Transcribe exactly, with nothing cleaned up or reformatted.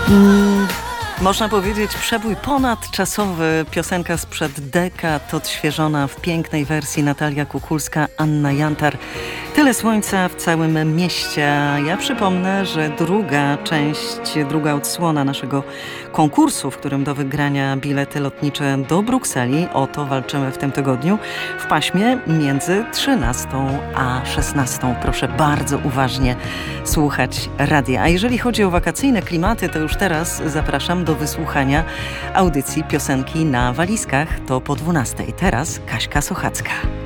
Mm, można powiedzieć przebój ponadczasowy, piosenka sprzed dekad, odświeżona w pięknej wersji Natalia Kukulska, Anna Jantar. Tyle słońca w całym mieście. Ja przypomnę, że druga część, druga odsłona naszego konkursu, w którym do wygrania bilety lotnicze do Brukseli, o to walczymy w tym tygodniu, w paśmie między trzynastą a szesnastą. Proszę bardzo uważnie słuchać radia. A jeżeli chodzi o wakacyjne klimaty, to już teraz zapraszam do wysłuchania audycji Piosenki na walizkach. To po dwunastej. Teraz Kaśka Sochacka.